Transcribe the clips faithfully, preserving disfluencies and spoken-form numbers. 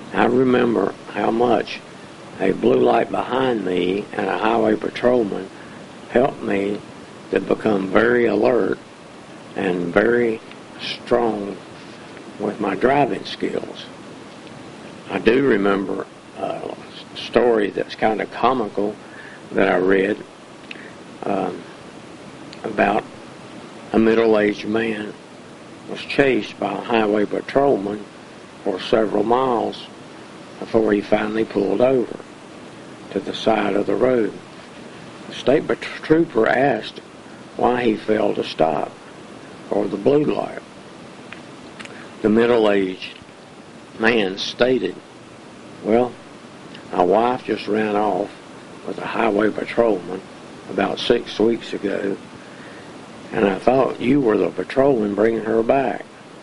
I remember how much a blue light behind me and a highway patrolman helped me to become very alert and very strong with my driving skills. I do remember a story that's kind of comical that I read um, about a middle-aged man was chased by a highway patrolman for several miles before he finally pulled over to the side of the road. The state trooper asked why he failed to stop for the blue light. The middle-aged man stated, "Well, my wife just ran off with a highway patrolman about six weeks ago, and I thought you were the patrolman bringing her back."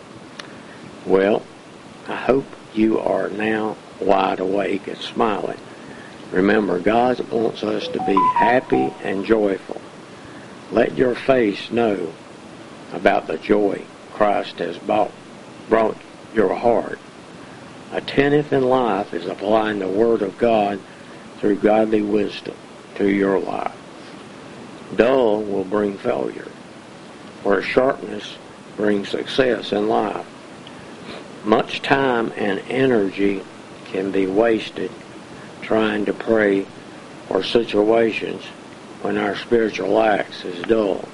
Well, I hope you are now wide awake and smiling. Remember, God wants us to be happy and joyful. Let your face know about the joy Christ has brought, brought your heart. Attentive in life is applying the Word of God through godly wisdom to your life. Dull will bring failure, where sharpness brings success in life. Much time and energy can be wasted trying to pray for situations when our spiritual axe is dull.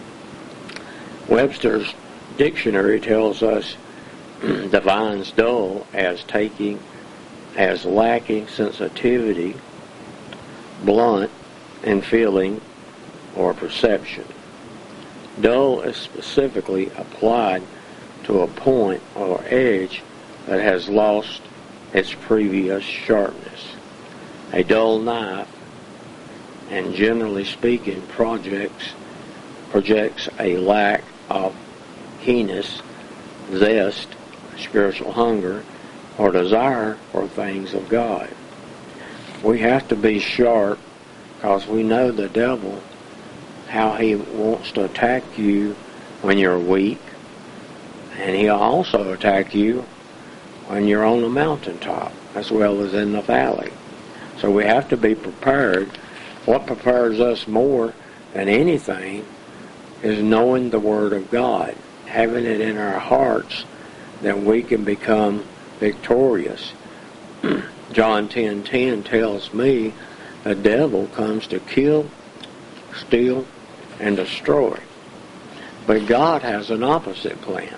Webster's dictionary tells us defines dull as taking, as lacking sensitivity, blunt in feeling or perception. Dull is specifically applied to a point or edge that has lost its previous sharpness. A dull knife, and generally speaking, projects projects a lack of keenness, zest, spiritual hunger, or desire for things of God. We have to be sharp because we know the devil, how he wants to attack you when you're weak, and he'll also attack you when you're on the mountaintop as well as in the valley. So we have to be prepared. What prepares us more than anything is knowing the Word of God, having it in our hearts that we can become victorious. John ten ten tells me the devil comes to kill, steal, and destroy. But God has an opposite plan.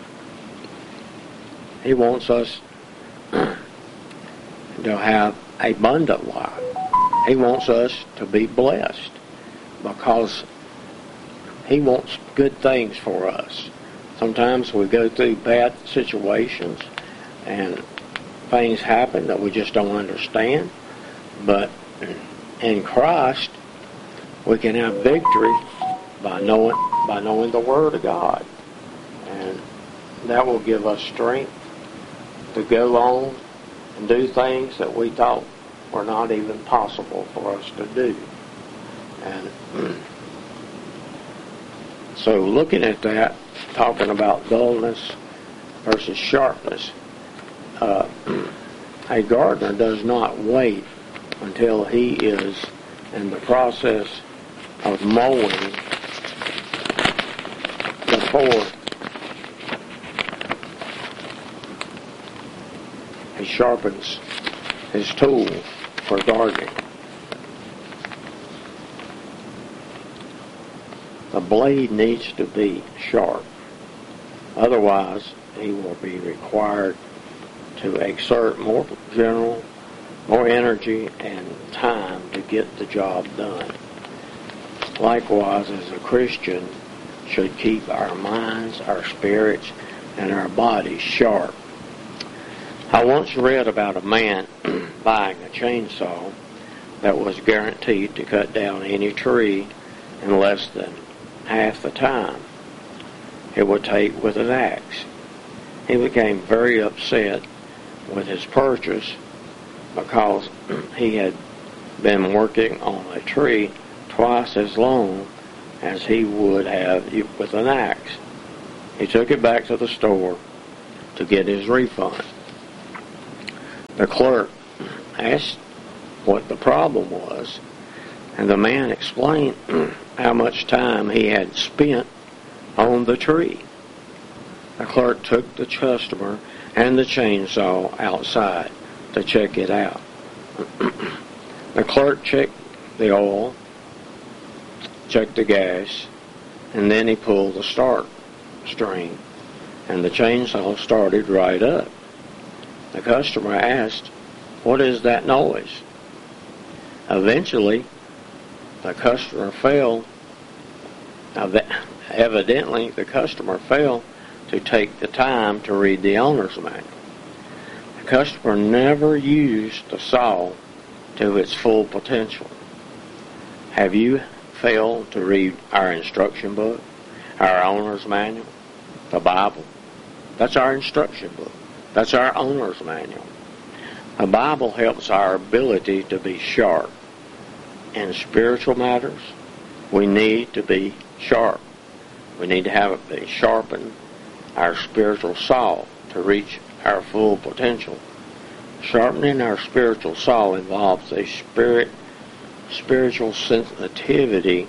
He wants us to have abundant life. He wants us to be blessed because He wants good things for us. Sometimes we go through bad situations and things happen that we just don't understand. But in Christ, we can have victory by knowing by knowing the Word of God. And that will give us strength to go on and do things that we thought were not even possible for us to do. And so looking at that, talking about dullness versus sharpness, uh, a gardener does not wait until he is in the process of mowing before he sharpens his tool for gardening. The blade needs to be sharp. Otherwise, he will be required to exert more general, more energy and time to get the job done. Likewise, as a Christian, should keep our minds, our spirits, and our bodies sharp. I once read about a man buying a chainsaw that was guaranteed to cut down any tree in less than half the time it would take with an axe. He became very upset with his purchase because he had been working on a tree twice as long as he would have with an axe. He took it back to the store to get his refund. The clerk asked what the problem was, and the man explained how much time he had spent on the tree. The clerk took the customer and the chainsaw outside to check it out. The clerk checked the oil, checked the gas, and then he pulled the start string, and the chainsaw started right up. The customer asked, "What is that noise?" Eventually, the customer failed. Evidently, the customer failed to take the time to read the owner's manual. The customer never used the saw to its full potential. Have you failed to read our instruction book, our owner's manual, the Bible? That's our instruction book. That's our owner's manual. The Bible helps our ability to be sharp. In spiritual matters, we need to be sharp. We need to have it be sharpened, our spiritual saw, to reach our full potential. Sharpening our spiritual saw involves a spirit, spiritual sensitivity,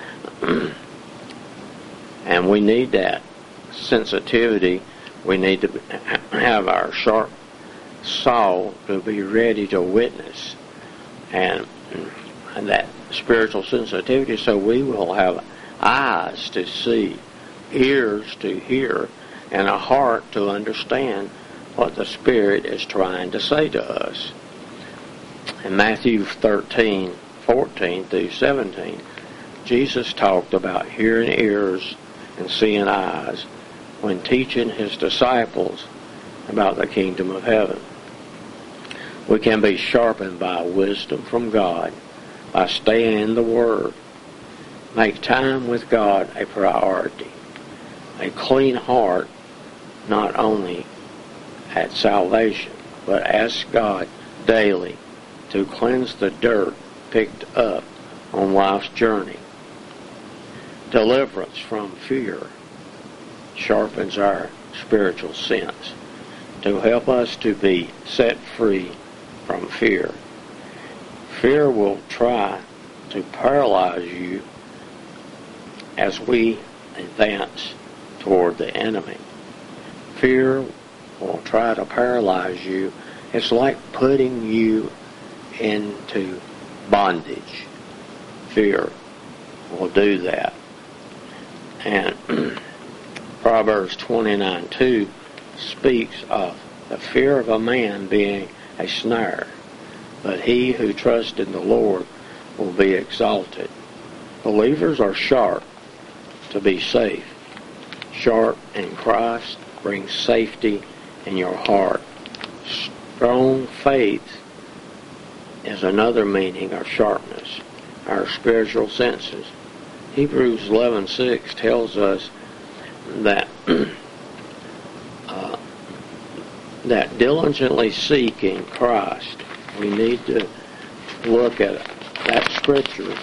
and we need that sensitivity. We need to have our sharp saw to be ready to witness, and, and that spiritual sensitivity, so we will have eyes to see, ears to hear, and a heart to understand what the Spirit is trying to say to us. In Matthew thirteen, fourteen through seventeen, Jesus talked about hearing ears and seeing eyes when teaching his disciples about the kingdom of heaven. We can be sharpened by wisdom from God by staying in the Word. Make time with God a priority. A clean heart, not only at salvation, but ask God daily to cleanse the dirt picked up on life's journey. Deliverance from fear sharpens our spiritual sense to help us to be set free from fear. Fear will try to paralyze you as we advance toward the enemy. Fear will try to paralyze you. It's like putting you into bondage. Fear will do that. And Proverbs twenty-nine two speaks of the fear of a man being a snare, but he who trusts in the Lord will be exalted. Believers are sharp to be safe. Sharp in Christ brings safety in your heart. Strong faith is another meaning of sharpness, our spiritual senses. Hebrews eleven six tells us that uh, that diligently seeking Christ, we need to look at that scripture,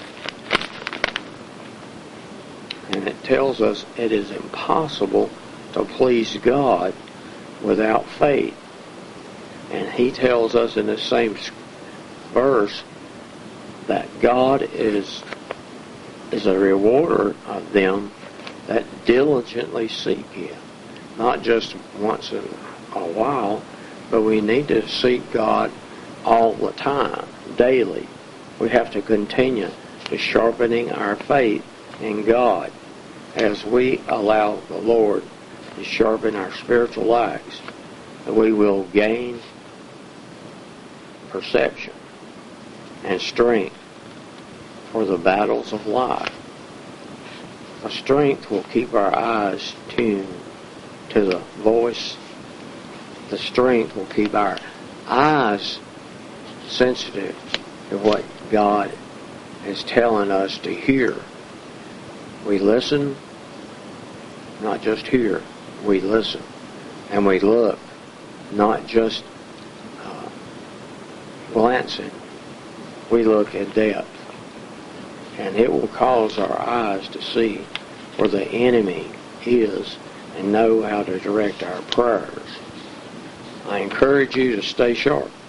and it tells us it is impossible to please God without faith. And he tells us in the same verse that God is is a rewarder of them that diligently seek him. Not just once in a while, but we need to seek God all the time, daily. We have to continue to sharpening our faith in God as we allow the Lord to sharpen our spiritual lives. We will gain perception and strength for the battles of life. The strength will keep our eyes tuned to the voice. The strength will keep our eyes sensitive to what God is telling us to hear. We listen, not just hear. We listen. And we look, not just uh, glancing. We look in depth. And it will cause our eyes to see where the enemy is and know how to direct our prayers. I encourage you to stay sharp.